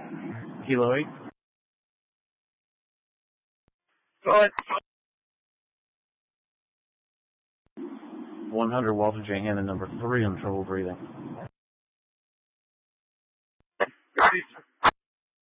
Kilo 8. Go ahead. 100, Walter J. Hannon, number 3 on trouble breathing. Copy.